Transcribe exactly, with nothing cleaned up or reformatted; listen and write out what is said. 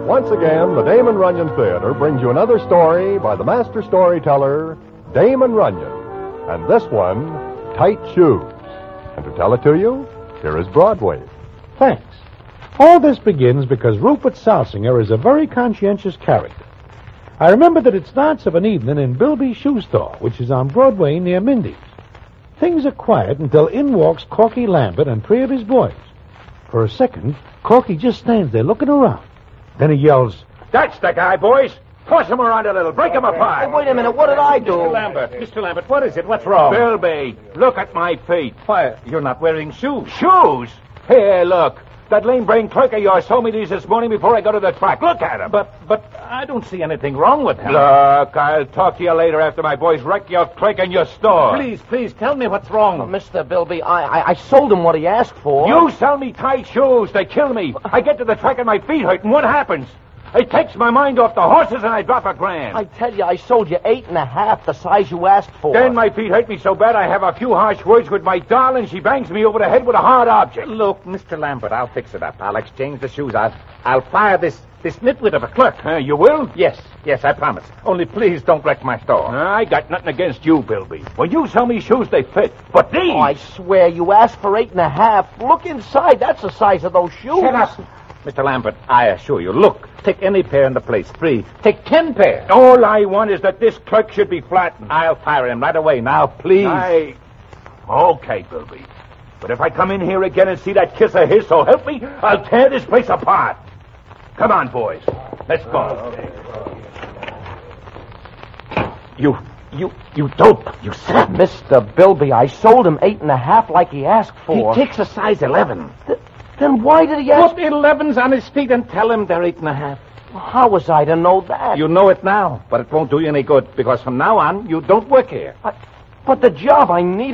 Once again, the Damon Runyon Theater brings you another story by the master storyteller, Damon Runyon. And this one, Tight Shoes. And to tell it to you, here is Broadway. Thanks. All this begins because Rupert Salsinger is a very conscientious character. I remember that it starts of an evening in Bilby's shoe store, which is on Broadway near Mindy's. Things are quiet until in walks Corky Lambert and three of his boys. For a second, Corky just stands there looking around. Then he yells, "That's the guy, boys! Toss him around a little. Break him apart." Hey, wait a minute. What did I do? Mister Lambert, Mister Lambert, what is it? What's wrong? Bilby, look at my feet. Why, you're not wearing shoes. Shoes? Here, look. That lame-brained clerk of yours told me these this morning before I go to the track. Look at him. But, but I don't see anything wrong with him. Look, I'll talk to you later after my boys wreck your clerk in your store. Please, please, tell me what's wrong. Oh, Mister Bilby, I, I I sold him what he asked for. You sell me tight shoes. They kill me. I get to the track and my feet hurt, and what happens? It takes my mind off the horses and I drop a grand. I tell you, I sold you eight and a half, the size you asked for. Then my feet hurt me so bad I have a few harsh words with my doll and she bangs me over the head with a hard object. Look, Mister Lambert, I'll fix it up. I'll exchange the shoes. I'll, I'll fire this, this nitwit of a clerk. Uh, you will? Yes, yes, I promise. Only please don't wreck my store. I got nothing against you, Bilby. When you sell me shoes, they fit. But these... Oh, I swear, you asked for eight and a half. Look inside. That's the size of those shoes. Shut up. Mister Lambert, I assure you, look, take any pair in the place, free. Take ten pairs. All I want is that this clerk should be flattened. I'll fire him right away. Now, please. I... Okay, Bilby. But if I come in here again and see that kiss of his, so help me, I'll tear this place apart. Come on, boys. Let's go. You, you, you dope. You said. Mister Bilby, I sold him eight and a half like he asked for. He takes a size eleven. Th- Then why did he ask... Put elevens on his feet and tell him they're eight and a half. Well, how was I to know that? You know it now, but it won't do you any good, because from now on, you don't work here. I, but the job I needed...